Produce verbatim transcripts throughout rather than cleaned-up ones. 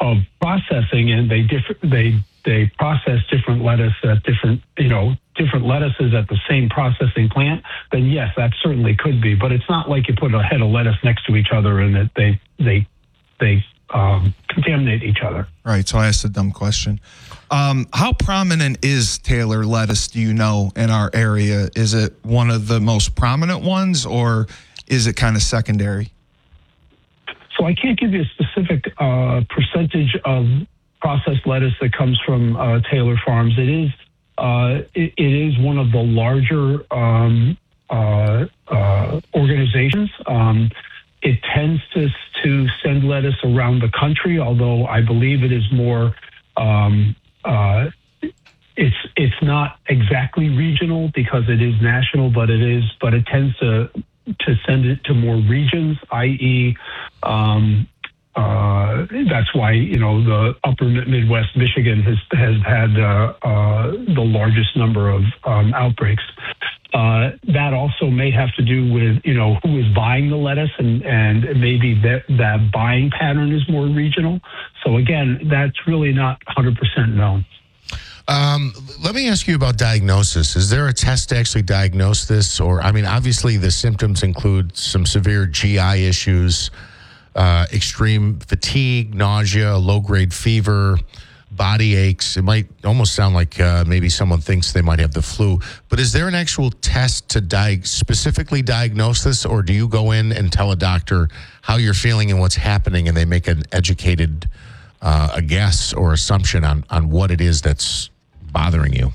of processing, and they differ, they they process different lettuce at different, you know, different lettuces at the same processing plant, then yes, that certainly could be. But it's not like you put a head of lettuce next to each other and that they they they um, contaminate each other. Right. So I asked a dumb question. Um, how prominent is Taylor lettuce, do you know, in our area? Is it one of the most prominent ones, or is it kind of secondary? So I can't give you a specific uh, percentage of processed lettuce that comes from uh, Taylor Farms. It is uh, it, it is one of the larger um, uh, uh, organizations. Um, it tends to to send lettuce around the country, although I believe it is more. Um, uh, it's it's not exactly regional because it is national, but it is but it tends to to send it to more regions, that is, um, uh, that's why, you know, the upper Midwest Michigan has has had uh, uh, the largest number of um, outbreaks. Uh, that also may have to do with, you know, who is buying the lettuce, and, and maybe that, that buying pattern is more regional. So again, that's really not one hundred percent known. Um, let me ask you about diagnosis. Is there a test to actually diagnose this? Or, I mean, obviously the symptoms include some severe G I issues, uh, extreme fatigue, nausea, low-grade fever, body aches. It might almost sound like uh, maybe someone thinks they might have the flu. But is there an actual test to di- specifically diagnose this, or do you go in and tell a doctor how you're feeling and what's happening, and they make an educated uh, a guess or assumption on, on what it is that's bothering you?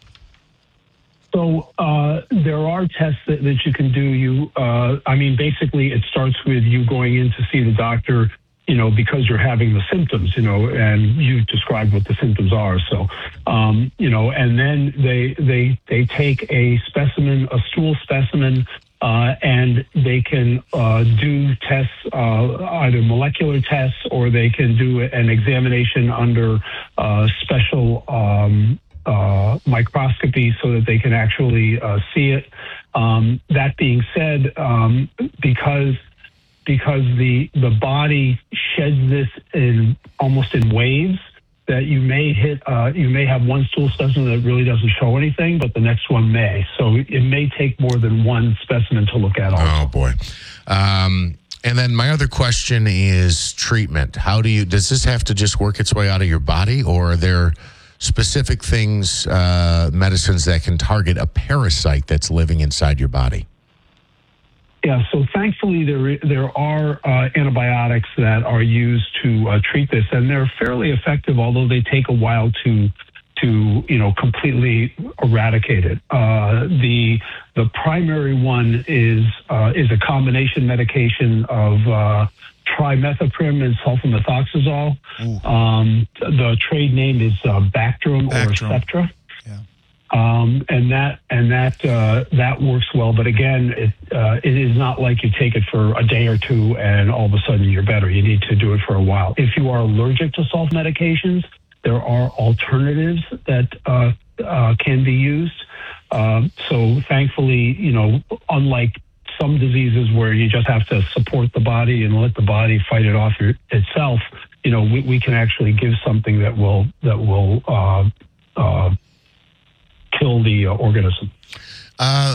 So uh, there are tests that, that you can do. You, uh, I mean, basically, it starts with you going in to see the doctor, you know, because you're having the symptoms, you know, and you described what the symptoms are. So, um, you know, and then they they they take a specimen, a stool specimen, uh, and they can uh, do tests, uh, either molecular tests, or they can do an examination under uh, special um, uh, microscopy so that they can actually uh, see it. Um, that being said, um, because because the the body sheds this in almost in waves, that you may hit, uh, you may have one stool specimen that really doesn't show anything, but the next one may. So it may take more than one specimen to look at. Also. Oh boy. Um, and then my other question is treatment. How do you, does this have to just work its way out of your body, or are there specific things, uh, medicines that can target a parasite that's living inside your body? Yeah, so thankfully there there are uh, antibiotics that are used to uh, treat this, and they're fairly effective, although they take a while to to you know completely eradicate it. Uh, the the primary one is uh, is a combination medication of uh, trimethoprim and sulfamethoxazole. Um, the trade name is uh, Bactrim, Bactrim or Septra. Um, and that and that uh, that works well, but again, it uh, it is not like you take it for a day or two and all of a sudden you're better. You need to do it for a while. If you are allergic to salt medications, there are alternatives that uh, uh, can be used. Um, so thankfully, you know, unlike some diseases where you just have to support the body and let the body fight it off your, itself, you know, we, we can actually give something that will that will. Uh, uh, kill the uh, organism. Uh,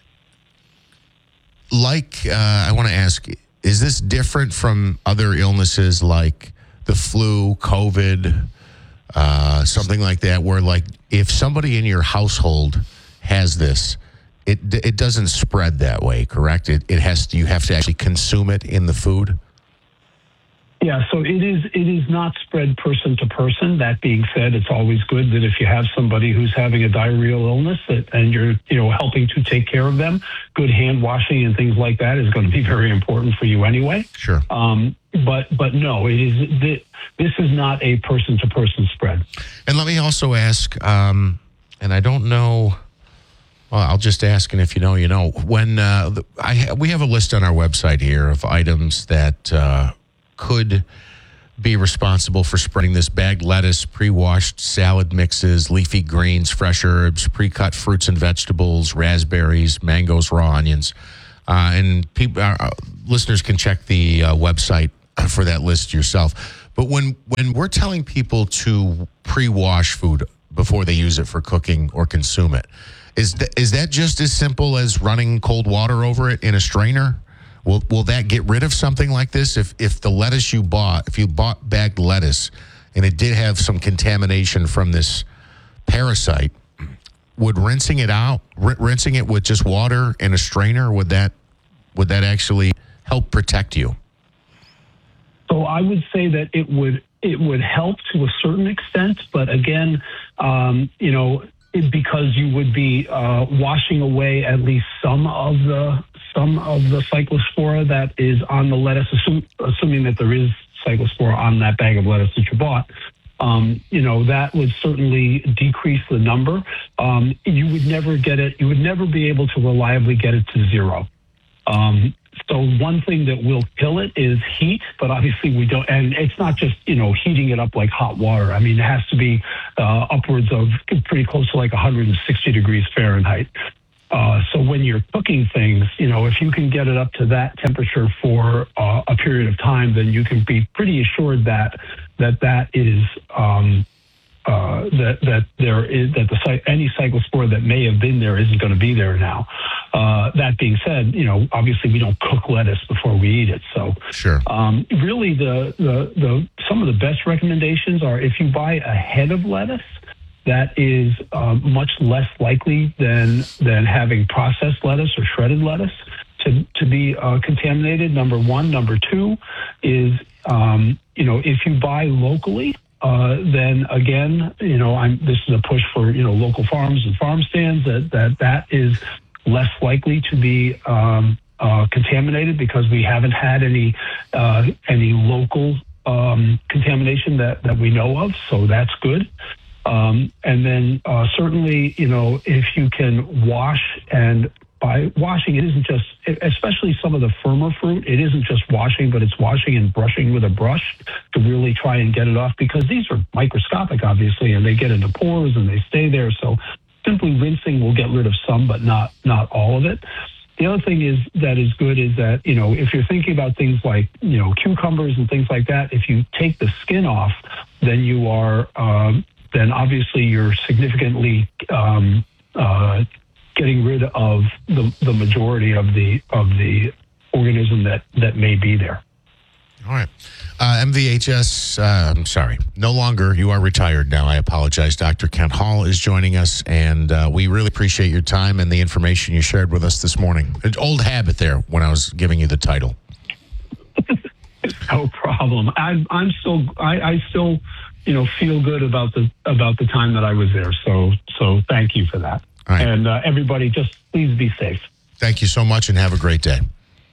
like, uh, I want to ask, is this different from other illnesses like the flu, COVID, uh, something like that, where like if somebody in your household has this, it it doesn't spread that way, correct? It it has to, you have to actually consume it in the food? Yeah, so it is it is not spread person to person. That being said, it's always good that if you have somebody who's having a diarrheal illness that, and you're you know helping to take care of them, good hand washing and things like that is going to be very important for you anyway. Sure. Um, but but no, it is this is not a person to person spread. And let me also ask, um, and I don't know. Well, I'll just ask, and if you know, you know. When uh, I we have a list on our website here of items that. Uh, could be responsible for spreading this: bagged lettuce, pre-washed salad mixes, leafy greens, fresh herbs, pre-cut fruits and vegetables, raspberries, mangoes, raw onions. Uh, and people, uh, listeners can check the uh, website for that list yourself. But when when we're telling people to pre-wash food before they use it for cooking or consume it, is th- is that just as simple as running cold water over it in a strainer? Will will that get rid of something like this? If if the lettuce you bought, if you bought bagged lettuce and it did have some contamination from this parasite, would rinsing it out, r- rinsing it with just water in a strainer, would that would that actually help protect you? So I would say that it would it would help to a certain extent, but again, um, you know, it, because you would be uh, washing away at least some of the some of the cyclospora that is on the lettuce, assume, assuming that there is cyclospora on that bag of lettuce that you bought. Um, you know, that would certainly decrease the number. Um, you would never get it. You would never be able to reliably get it to zero. Um, So one thing that will kill it is heat, but obviously we don't, and it's not just, you know, heating it up like hot water. I mean, it has to be uh, upwards of pretty close to like one hundred sixty degrees Fahrenheit. Uh, so when you're cooking things, you know, if you can get it up to that temperature for uh, a period of time, then you can be pretty assured that that that is um, uh, that that there is that the any cyclospora that may have been there isn't going to be there now. Uh, that being said, you know, obviously we don't cook lettuce before we eat it. So, sure. Um, really, the, the the some of the best recommendations are if you buy a head of lettuce, that is uh, much less likely than than having processed lettuce or shredded lettuce to to be uh, contaminated. Number one. Number two is um, you know, if you buy locally. Uh, then again, you know, I'm, this is a push for, you know, local farms and farm stands that that, that is less likely to be um, uh, contaminated because we haven't had any uh, any local um, contamination that, that we know of. So that's good. Um, and then uh, certainly, you know, if you can wash, and by washing, it isn't just, especially some of the firmer fruit, it isn't just washing, but it's washing and brushing with a brush to really try and get it off, because these are microscopic, obviously, and they get into pores and they stay there. So simply rinsing will get rid of some, but not not all of it. The other thing is that is good is that, you know, if you're thinking about things like, you know, cucumbers and things like that, if you take the skin off, then you are, um, then obviously you're significantly um, uh, getting rid of the, the majority of the of the organism that, that may be there. All right. Uh, M V H S, uh, I'm sorry, no longer. You are retired now. I apologize. Doctor Kent Hall is joining us, and uh, we really appreciate your time and the information you shared with us this morning. An old habit there when I was giving you the title. No problem. I'm, I'm still, I, I still, you know, feel good about the about the time that I was there. So, so thank you for that. All right. And uh, everybody, just please be safe. Thank you so much, and have a great day.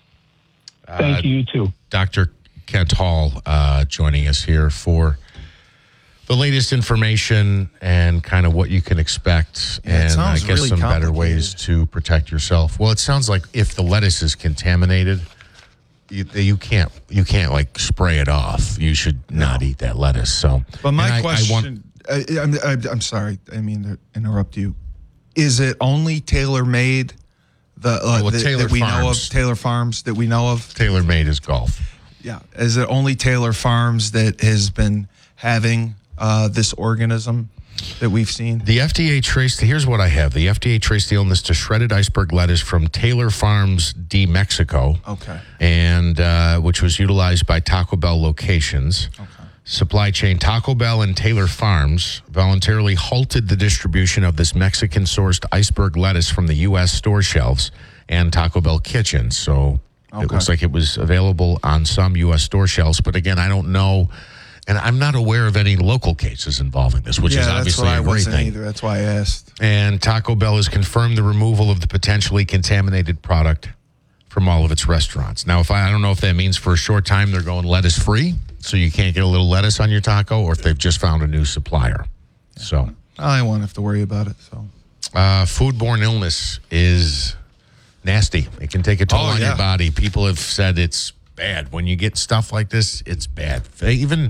Thank uh, you, you too. Doctor Kent Hall uh, joining us here for the latest information and kind of what you can expect, Yeah, it and I sounds guess really some better complicated. ways to protect yourself. Well, it sounds like if the lettuce is contaminated, you, you can't you can't like spray it off. You should not eat that lettuce. So, But my and I- I question, want- I I'm, I'm, I'm sorry, I mean to interrupt you. Is it only tailor-made, the, uh, Well, that- Taylor that we know Farms. of, Taylor Farms that we know of? tailor-made is golf. Yeah. Is it only Taylor Farms that has been having uh, this organism that we've seen? The F D A traced, here's what I have. The F D A traced the illness to shredded iceberg lettuce from Taylor Farms de Mexico. Okay. And uh, which was utilized by Taco Bell locations. Okay. Supply chain Taco Bell and Taylor Farms voluntarily halted the distribution of this Mexican-sourced iceberg lettuce from the U S store shelves and Taco Bell kitchens. So it Okay. looks like it was available on some U S store shelves. But again, I don't know, and I'm not aware of any local cases involving this, which yeah, is that's obviously what I a great wasn't thing. either. That's why I asked. And Taco Bell has confirmed the removal of the potentially contaminated product from all of its restaurants. Now, if I, I don't know if that means for a short time they're going lettuce free, so you can't get a little lettuce on your taco, or if they've just found a new supplier. So, I won't have to worry about it. So, uh, foodborne illness is nasty. It can take a toll Oh, on yeah. your body. People have said it's bad. When you get stuff like this, it's bad. They even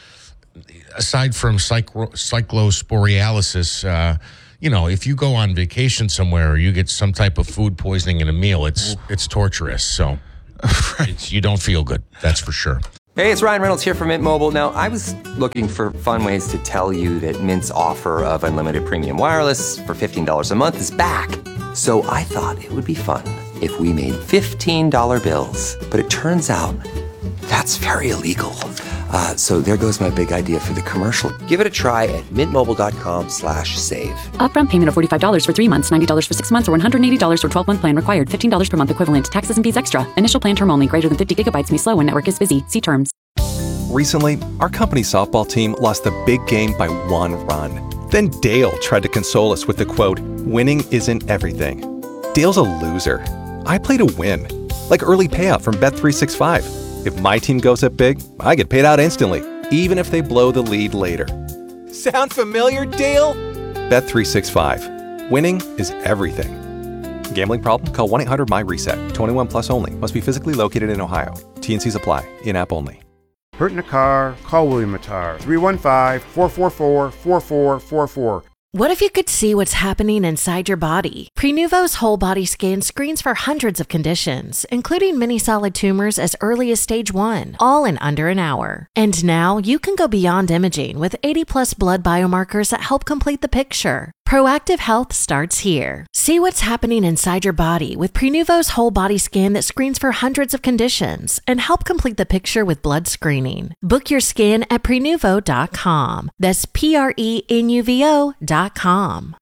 aside from cyclo- cyclosporialysis, uh, you know, if you go on vacation somewhere or you get some type of food poisoning in a meal, it's it's torturous. So it's, you don't feel good. That's for sure. Hey, it's Ryan Reynolds here from Mint Mobile. Now, I was looking for fun ways to tell you that Mint's offer of unlimited premium wireless for fifteen dollars a month is back. So I thought it would be fun if we made fifteen dollar bills. But it turns out that's very illegal. Uh, so there goes my big idea for the commercial. Give it a try at mintmobile.com slash save. Upfront payment of forty-five dollars for three months, ninety dollars for six months, or one hundred eighty dollars for twelve-month plan required. fifteen dollars per month equivalent. Taxes and fees extra. Initial plan term only. Greater than fifty gigabytes may slow when network is busy. See terms. Recently, our company softball team lost the big game by one run. Then Dale tried to console us with the quote, "Winning isn't everything." Dale's a loser. I play to win. Like early payout from Bet three sixty-five. If my team goes up big, I get paid out instantly, even if they blow the lead later. Sound familiar, Dale? Bet three sixty-five. Winning is everything. Gambling problem? Call one eight hundred M Y reset. twenty-one plus only. Must be physically located in Ohio. T N Cs apply. In-app only. Hurt in a car? Call William Mattar. three one five, four four four, four four four four. What if you could see what's happening inside your body? Prenuvo's whole body scan screens for hundreds of conditions, including many solid tumors as early as stage one, all in under an hour. And now you can go beyond imaging with eighty plus blood biomarkers that help complete the picture. Proactive health starts here. See what's happening inside your body with Prenuvo's whole body scan that screens for hundreds of conditions and help complete the picture with blood screening. Book your scan at prenuvo dot com. That's P R E N U V O dot com.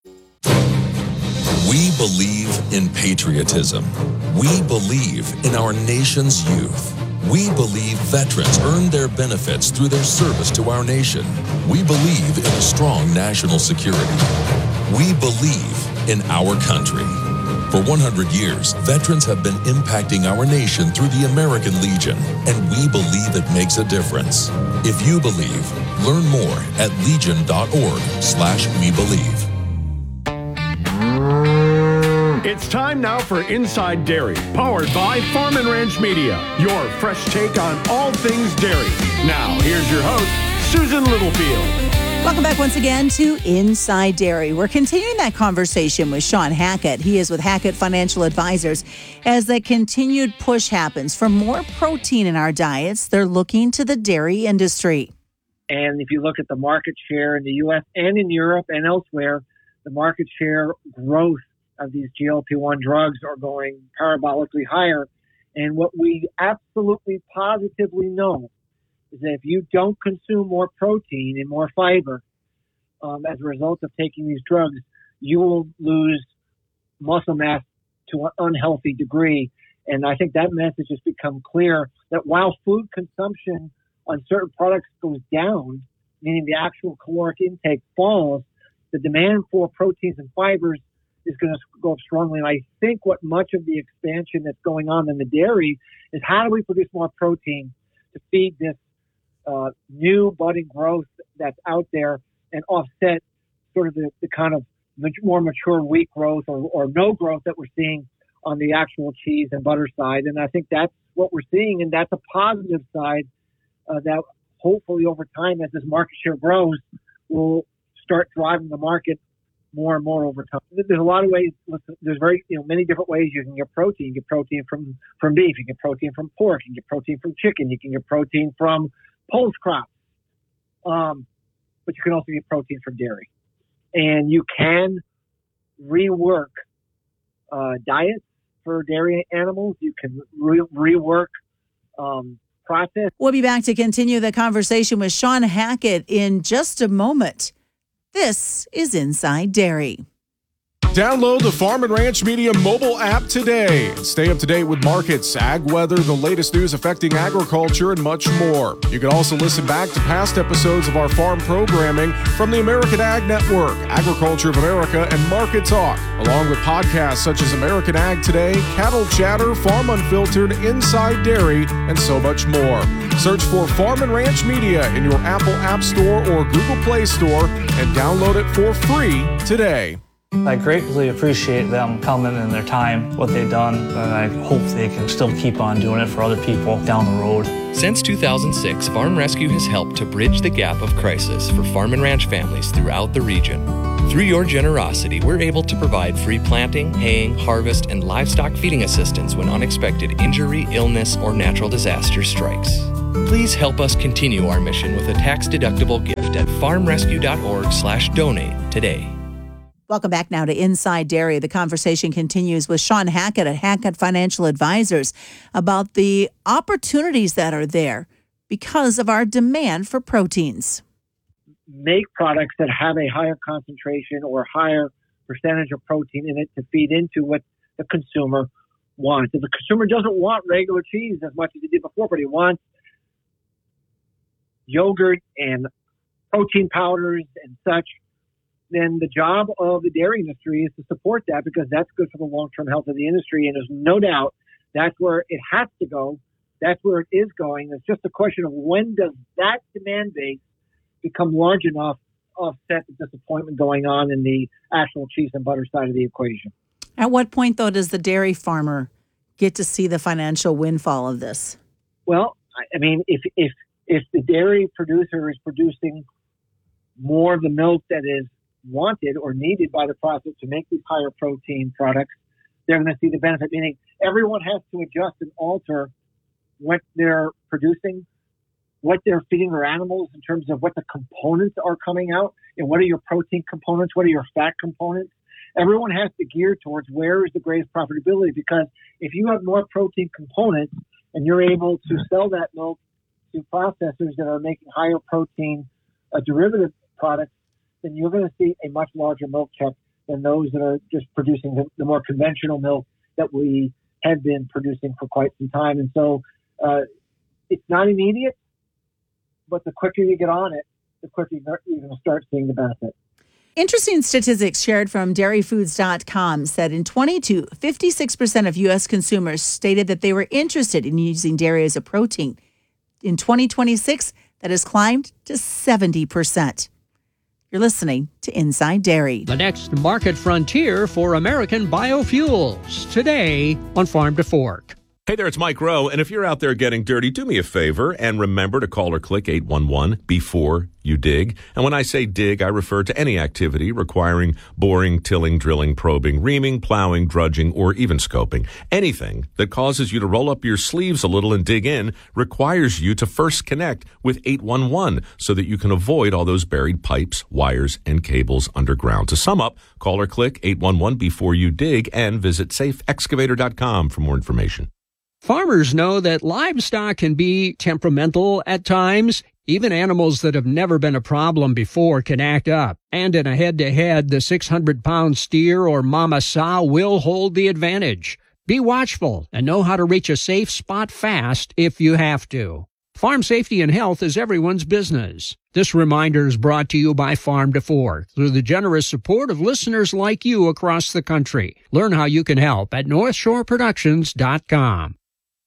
We believe in patriotism. We believe in our nation's youth. We believe veterans earn their benefits through their service to our nation. We believe in strong national security. We believe in our country. For one hundred years, veterans have been impacting our nation through the American Legion, and we believe it makes a difference. If you believe, learn more at legion.org slash we believe. It's time now for Inside Dairy, powered by Farm and Ranch Media, your fresh take on all things dairy. Now, here's your host, Susan Littlefield. Welcome back once again to Inside Dairy. We're continuing that conversation with Shawn Hackett. He is with Hackett Financial Advisors. As the continued push happens for more protein in our diets, they're looking to the dairy industry. And if you look at the market share in the U S and in Europe and elsewhere, the market share growth of these G L P one drugs are going parabolically higher. And what we absolutely positively know is that if you don't consume more protein and more fiber um, as a result of taking these drugs, you will lose muscle mass to an unhealthy degree. And I think that message has become clear that while food consumption on certain products goes down, meaning the actual caloric intake falls, the demand for proteins and fibers is going to go up strongly. And I think what much of the expansion that's going on in the dairy is how do we produce more protein to feed this uh, new budding growth that's out there and offset sort of the, the kind of more mature wheat growth or, or no growth that we're seeing on the actual cheese and butter side. And I think that's what we're seeing, and that's a positive side uh, that hopefully over time, as this market share grows, will start driving the market more and more over time. There's a lot of ways. There's very, you know, many different ways you can get protein. You get protein from, from beef. You get protein from pork. You can get protein from chicken. You can get protein from pulse crops. Um, but you can also get protein from dairy. And you can rework uh, diets for dairy animals. You can re- rework um, process. We'll be back to continue the conversation with Shawn Hackett in just a moment. This is Inside Dairy. Download the Farm and Ranch Media mobile app today and stay up to date with markets, ag weather, the latest news affecting agriculture, and much more. You can also listen back to past episodes of our farm programming from the American Ag Network, Agriculture of America, and Market Talk, along with podcasts such as American Ag Today, Cattle Chatter, Farm Unfiltered, Inside Dairy, and so much more. Search for Farm and Ranch Media in your Apple App Store or Google Play Store and download it for free today. I greatly appreciate them coming and their time, what they've done, and I hope they can still keep on doing it for other people down the road. Since two thousand six, Farm Rescue has helped to bridge the gap of crisis for farm and ranch families throughout the region. Through your generosity, we're able to provide free planting, haying, harvest, and livestock feeding assistance when unexpected injury, illness, or natural disaster strikes. Please help us continue our mission with a tax-deductible gift at farmrescue.org slash donate today. Welcome back now to Inside Dairy. The conversation continues with Shawn Hackett at Hackett Financial Advisors about the opportunities that are there because of our demand for proteins. Make products that have a higher concentration or higher percentage of protein in it to feed into what the consumer wants. If the consumer doesn't want regular cheese as much as he did before, but he wants yogurt and protein powders and such, then the job of the dairy industry is to support that because that's good for the long-term health of the industry. And there's no doubt that's where it has to go. That's where it is going. It's just a question of when does that demand base become large enough to offset the disappointment going on in the actual cheese and butter side of the equation. At what point, though, does the dairy farmer get to see the financial windfall of this? Well, I mean, if if if the dairy producer is producing more of the milk that is wanted or needed by the process to make these higher protein products, they're going to see the benefit, meaning everyone has to adjust and alter what they're producing, what they're feeding their animals in terms of what the components are coming out, and what are your protein components, what are your fat components. Everyone has to gear towards where is the greatest profitability, because if you have more protein components and you're able to sell that milk to processors that are making higher protein uh, derivative products, then you're going to see a much larger milk check than those that are just producing the, the more conventional milk that we have been producing for quite some time. And so uh, it's not immediate, but the quicker you get on it, the quicker you're going to start seeing the benefit. Interesting statistics shared from dairy foods dot com said in twenty-two, fifty-six percent of U S consumers stated that they were interested in using dairy as a protein. In twenty twenty-six, that has climbed to seventy percent. You're listening to Inside Dairy. The next market frontier for American biofuels, today on Farm to Fork. Hey there, it's Mike Rowe, and if you're out there getting dirty, do me a favor and remember to call or click eight one one before you dig. And when I say dig, I refer to any activity requiring boring, tilling, drilling, probing, reaming, plowing, drudging, or even scoping. Anything that causes you to roll up your sleeves a little and dig in requires you to first connect with eight one one so that you can avoid all those buried pipes, wires, and cables underground. To sum up, call or click eight one one before you dig and visit safe excavator dot com for more information. Farmers know that livestock can be temperamental at times. Even animals that have never been a problem before can act up. And in a head-to-head, the six hundred pound steer or mama sow will hold the advantage. Be watchful and know how to reach a safe spot fast if you have to. Farm safety and health is everyone's business. This reminder is brought to you by Farm to Fork through the generous support of listeners like you across the country. Learn how you can help at north shore productions dot com.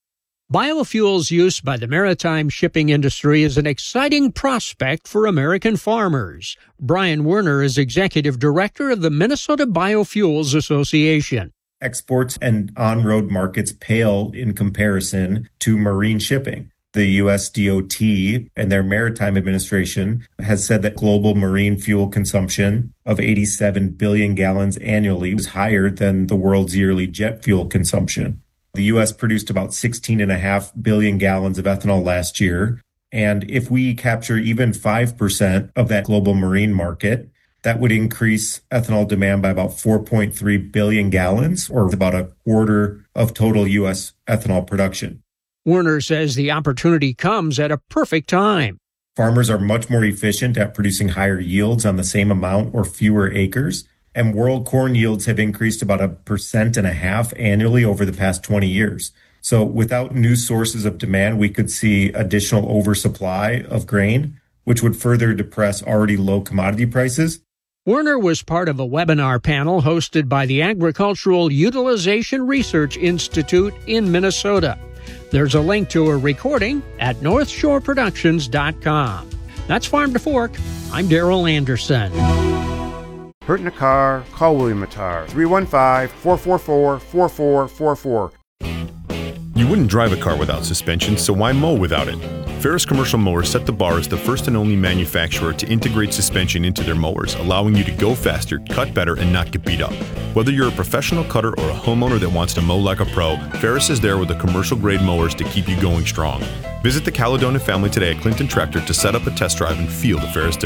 Biofuels use by the maritime shipping industry is an exciting prospect for American farmers. Brian Werner is Executive Director of the Minnesota Biofuels Association. Exports and on-road markets pale in comparison to marine shipping. The U S D O T and their Maritime Administration has said that global marine fuel consumption of eighty-seven billion gallons annually was higher than the world's yearly jet fuel consumption. The U S produced about sixteen point five billion gallons of ethanol last year. And if we capture even five percent of that global marine market, that would increase ethanol demand by about four point three billion gallons, or about a quarter of total U S ethanol production. Werner says the opportunity comes at a perfect time. Farmers are much more efficient at producing higher yields on the same amount or fewer acres. And world corn yields have increased about a percent and a half annually over the past twenty years. So without new sources of demand, we could see additional oversupply of grain, which would further depress already low commodity prices. Werner was part of a webinar panel hosted by the Agricultural Utilization Research Institute in Minnesota. There's a link to a recording at north shore productions dot com. That's Farm to Fork. I'm Darrell Anderson. Hurt in a car? Call William Matar. three one five, four four four, four four four four. You wouldn't drive a car without suspension, so why mow without it? Ferris Commercial Mowers set the bar as the first and only manufacturer to integrate suspension into their mowers, allowing you to go faster, cut better, and not get beat up. Whether you're a professional cutter or a homeowner that wants to mow like a pro, Ferris is there with the commercial-grade mowers to keep you going strong. Visit the Caledonia family today at Clinton Tractor to set up a test drive and feel the Ferris difference.